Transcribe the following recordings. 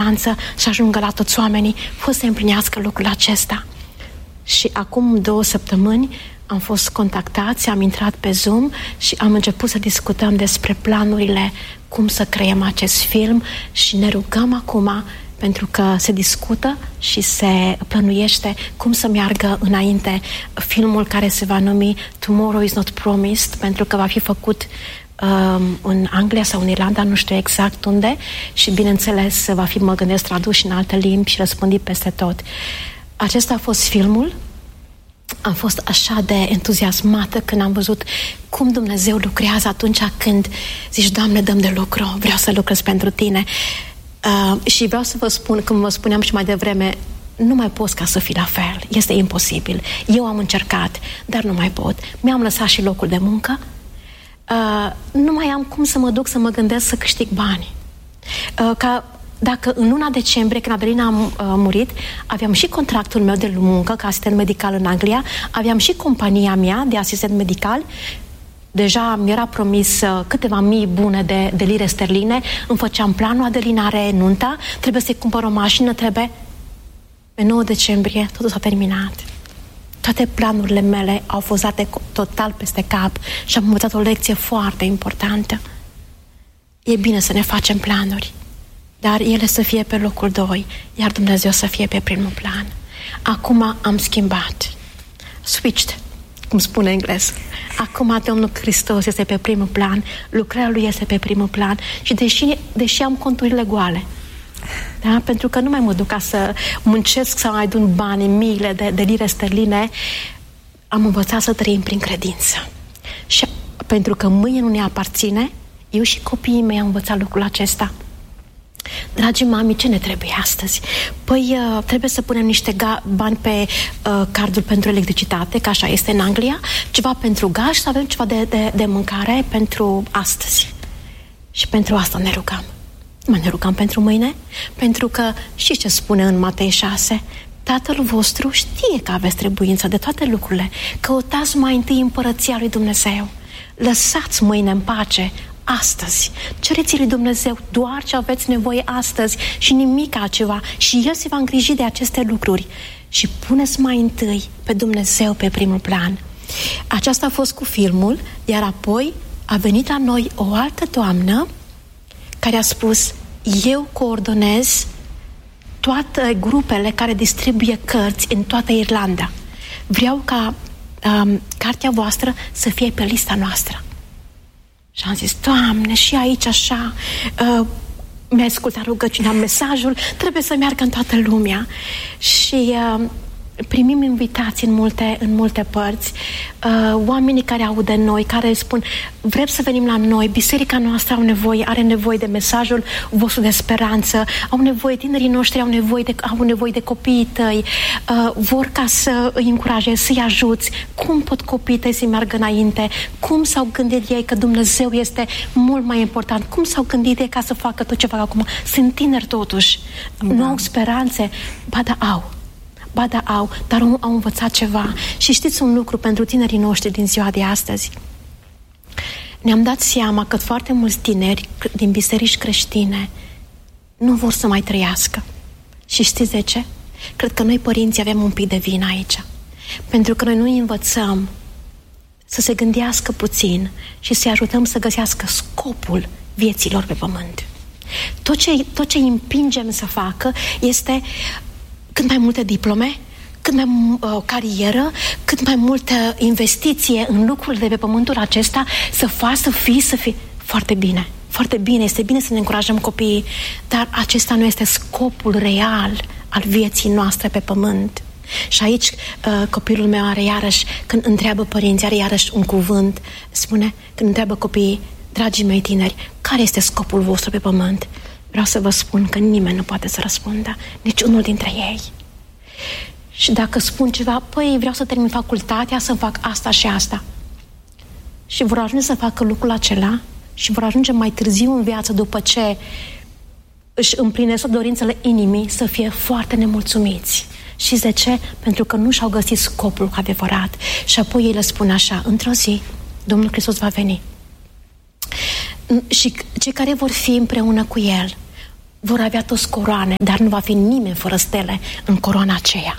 speranță să ajungă la toți oamenii, pot să împlinească lucrul acesta. Și acum 2 săptămâni am fost contactați, am intrat pe Zoom și am început să discutăm despre planurile, cum să creăm acest film și ne rugăm acum pentru că se discută și se plănuiește cum să meargă înainte filmul care se va numi Tomorrow is not promised, pentru că va fi făcut în Anglia sau în Irlanda, nu știu exact unde, și bineînțeles va fi, mă gândesc, tradus în alte limbi și răspândit peste tot. Acesta a fost filmul. Am fost așa de entuziasmată când am văzut cum Dumnezeu lucrează atunci când zici, Doamne, dăm de lucru, vreau să lucrez pentru Tine. Și vreau să vă spun, cum vă spuneam și mai devreme, nu mai poți ca să fii la fel. Este imposibil. Eu am încercat, dar nu mai pot. Mi-am lăsat și locul de muncă. Nu mai am cum să mă duc să mă gândesc să câștig bani. Dacă în luna decembrie, când Adelina a murit, aveam și contractul meu de muncă ca asistent medical în Anglia, aveam și compania mea de asistent medical, deja mi-era promis câteva mii bune de lire sterline, îmi făceam planul, Adelina are nunta, trebuie să-i cumpăr o mașină, trebuie... Pe 9 decembrie totul s-a terminat. Toate planurile mele au fost date total peste cap și am învățat o lecție foarte importantă. E bine să ne facem planuri, dar ele să fie pe locul 2, iar Dumnezeu să fie pe primul plan. Acum am schimbat. Switched, cum spune englez. Acum Domnul Hristos este pe primul plan, lucrarea Lui este pe primul plan și deși am conturile goale, da? Pentru că nu mai mă duc ca să muncesc să mai adun bani, miile de lire sterline, am învățat să trăim prin credință. Și pentru că mâine nu ne aparține, eu și copiii mei am învățat lucrul acesta. Dragii mami, ce ne trebuie astăzi? Păi trebuie să punem niște bani pe cardul pentru electricitate, că așa este în Anglia, ceva pentru gaz și să avem ceva de mâncare pentru astăzi. Și pentru asta ne rugăm. Nu ne rugăm pentru mâine, pentru că și ce spune în Matei 6, Tatăl vostru știe că aveți trebuință de toate lucrurile. Căutați mai întâi împărăția lui Dumnezeu. Lăsați mâine în pace. Astăzi. Cereți lui Dumnezeu doar ce aveți nevoie astăzi și nimic altceva și El se va îngriji de aceste lucruri. Și puneți mai întâi pe Dumnezeu pe primul plan. Aceasta a fost cu filmul, iar apoi a venit la noi o altă doamnă care a spus, eu coordonez toate grupele care distribuie cărți în toată Irlanda. Vreau ca cartea voastră să fie pe lista noastră. Și am zis, Doamne, și aici așa, mi-a ascultat rugăciunea, mesajul trebuie să meargă în toată lumea. Și primim invitații în multe părți, oamenii care aud de noi, care spun, vrem să venim la noi, biserica noastră are nevoie de mesajul vostru de speranță, tinerii noștri au nevoie de copiii tăi, vor ca să îi încurajezi, să-i ajuți, cum pot copiii tăi să meargă înainte, cum s-au gândit ei că Dumnezeu este mult mai important, cum s-au gândit ei ca să facă tot ce fac acum, sunt tineri totuși, nu au speranțe, ba da au, dar au învățat ceva. Și știți un lucru pentru tinerii noștri din ziua de astăzi? Ne-am dat seama că foarte mulți tineri din biserici creștine nu vor să mai trăiască. Și știți de ce? Cred că noi părinții avem un pic de vină aici. Pentru că noi nu îi învățăm să se gândească puțin și să-i ajutăm să găsească scopul vieților pe pământ. Tot ce îi împingem să facă este cât mai multe diplome, cât mai carieră, cât mai multă investiție în lucrurile de pe pământul acesta, să fii foarte bine. Foarte bine, este bine să ne încurajăm copiii, dar acesta nu este scopul real al vieții noastre pe pământ. Și aici copilul meu are iarăși, când întreabă părinții, are iarăși un cuvânt, spune, când întreabă copiii, dragii mei tineri, care este scopul vostru pe pământ? Vreau să vă spun că nimeni nu poate să răspundă, nici unul dintre ei. Și dacă spun ceva, păi vreau să termin facultatea, să fac asta și asta. Și vor ajunge să facă lucrul acela și vor ajunge mai târziu în viață, după ce își împlinesc dorințele inimii, să fie foarte nemulțumiți. Și de ce? Pentru că nu și-au găsit scopul adevărat. Și apoi ei le spun așa, într-o zi, Domnul Hristos va veni. Și cei care vor fi împreună cu El vor avea toți coroane, dar nu va fi nimeni fără stele în coroana aceea.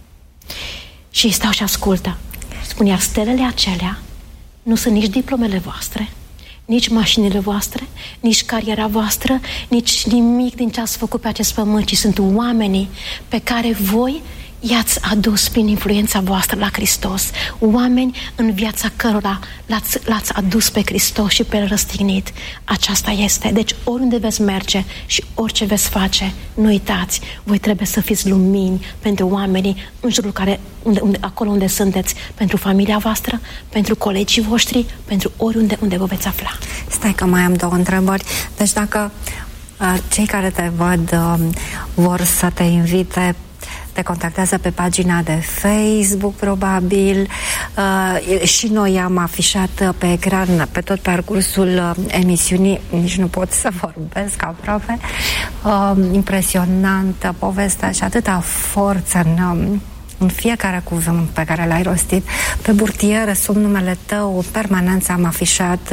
Și stau și ascultă. Spunea, stelele acelea nu sunt nici diplomele voastre, nici mașinile voastre, nici cariera voastră, nici nimic din ce ați făcut pe acest pământ, ci sunt oamenii pe care voi i-ați adus prin influența voastră la Hristos. Oameni în viața cărora l-ați adus pe Hristos și pe El răstignit. Aceasta este. Deci oriunde veți merge și orice veți face, nu uitați, voi trebuie să fiți lumini pentru oamenii în jurul acolo unde sunteți, pentru familia voastră, pentru colegii voștri, pentru oriunde unde vă veți afla. Stai că mai am 2 întrebări. Deci dacă cei care te văd vor să te invite, te contactează pe pagina de Facebook, probabil. Și noi am afișat pe ecran, pe tot parcursul emisiunii, nici nu pot să vorbesc aproape, impresionantă povestea și atâta forță în fiecare cuvânt pe care l-ai rostit. Pe burtieră, sub numele tău, permanent am afișat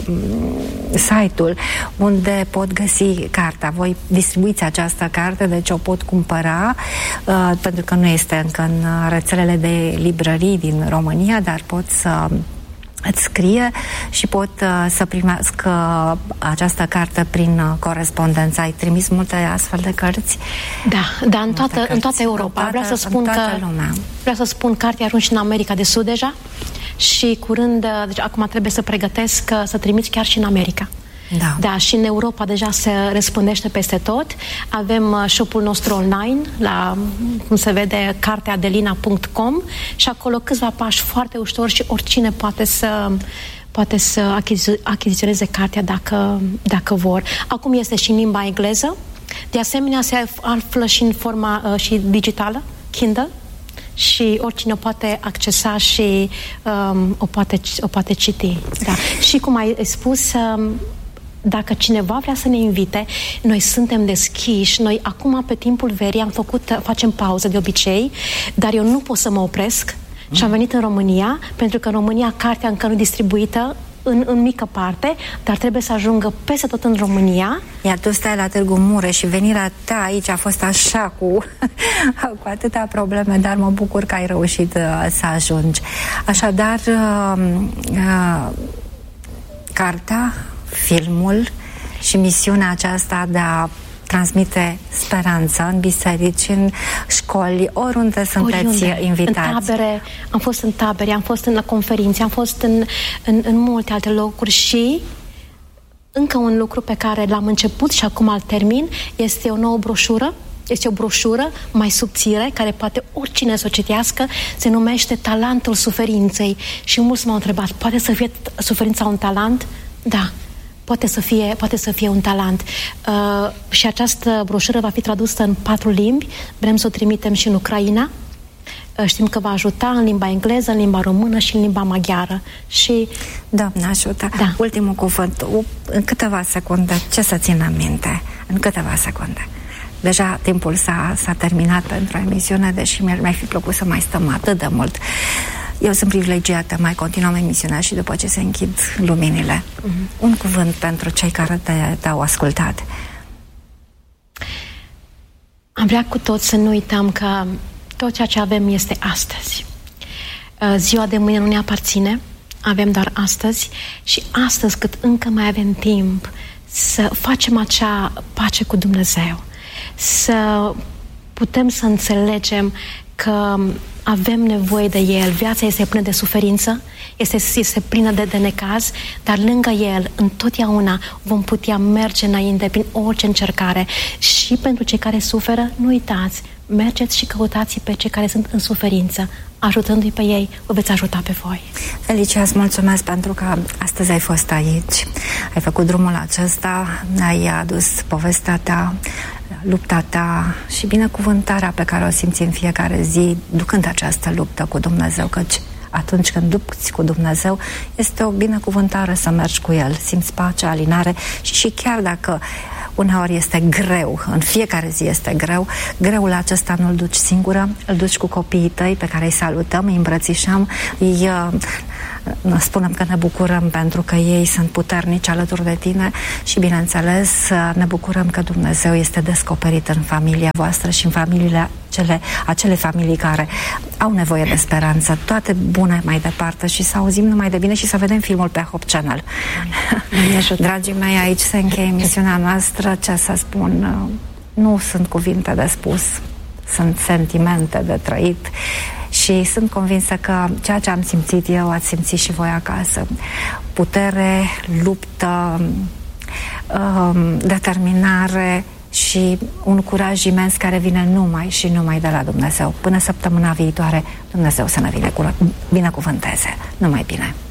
site-ul unde pot găsi cartea. Voi distribuiți această carte, deci o pot cumpăra, pentru că nu este încă în rețelele de librării din România, dar pot să îți scrie și pot să primească această carte prin corespondență. Ai trimis multe astfel de cărți? Da, în toată Europa. Vreau să spun, cartea a ajuns și în America de Sud deja și curând, deci acum trebuie să pregătesc să trimiți chiar și în America. Da, și în Europa deja se răspândește peste tot. Avem shop-ul nostru online, la, cum se vede, carteadelina.com și acolo câțiva pași foarte ușor și oricine poate să achiziționeze cartea dacă vor. Acum este și în limba engleză. De asemenea, se află și în forma și digitală, Kindle, și oricine o poate accesa și o poate citi. Da. Și cum ai spus, dacă cineva vrea să ne invite, noi suntem deschiși. Noi acum, pe timpul verii, facem pauză de obicei, dar eu nu pot să mă opresc și am venit în România, pentru că în România cartea încă nu distribuită în mică parte, dar trebuie să ajungă peste tot în România. Iar tu stai la Târgu Mureș și venirea ta aici a fost așa cu atâtea probleme, dar mă bucur că ai reușit să ajungi. Așadar, cartea, filmul și misiunea aceasta de a transmite speranță în biserici, în școli, oriunde sunteți invitați. În tabere, am fost în tabere, am fost la conferințe, am fost în multe alte locuri și încă un lucru pe care l-am început și acum îl termin, este o nouă broșură. Este o broșură mai subțire, care poate oricine să o citească, se numește Talentul Suferinței. Și mulți m-au întrebat, poate să fie suferința un talent? Da. Poate să fie un talent. Și această broșură va fi tradusă în 4 limbi. Vrem să o trimitem și în Ucraina. Știm că va ajuta în limba engleză, în limba română și în limba maghiară. Și Doamne ajută. Da. Ultimul cuvânt. În câteva secunde, ce să țină minte? În câteva secunde. Deja timpul s-a terminat pentru emisiune, deși mi-ar fi plăcut să mai stăm atât de mult. Eu sunt privilegiată, mai continuăm emisiunea și după ce se închid luminile. Un cuvânt pentru cei care te-au ascultat. Am vrea cu toți să nu uităm că tot ceea ce avem este astăzi. Ziua de mâine nu ne aparține, avem doar astăzi și astăzi, cât încă mai avem timp, să facem acea pace cu Dumnezeu, să putem să înțelegem că avem nevoie de El. Viața este plină de suferință, este plină de necaz, dar lângă El, întotdeauna vom putea merge înainte prin orice încercare. Și pentru cei care suferă, nu uitați, mergeți și căutați pe cei care sunt în suferință. Ajutându-i pe ei, vă veți ajuta pe voi. Felicia, îți mulțumesc pentru că astăzi ai fost aici. Ai făcut drumul acesta, ai adus povestea ta, lupta ta și binecuvântarea pe care o simți în fiecare zi, ducând această luptă cu Dumnezeu, căci atunci când lupți cu Dumnezeu, este o binecuvântare să mergi cu El, simți pace, alinare și chiar dacă uneori este greu, în fiecare zi este greu, greul acesta nu-l duci singură, îl duci cu copiii tăi pe care îi salutăm, îi îmbrățișăm, îi spunem că ne bucurăm pentru că ei sunt puternici alături de tine și, bineînțeles, ne bucurăm că Dumnezeu este descoperit în familia voastră și în familiile acele familii care au nevoie de speranță. Toate bune mai departe și să auzim numai de bine și să vedem filmul pe Hope Channel. Dragii mei, aici se încheie emisiunea noastră. Ce să spun? Nu sunt cuvinte de spus, sunt sentimente de trăit și sunt convinsă că ceea ce am simțit eu ați simțit și voi acasă. Putere, luptă, determinare și un curaj imens care vine numai și numai de la Dumnezeu. Până săptămâna viitoare, Dumnezeu să ne binecuvânteze. Numai bine!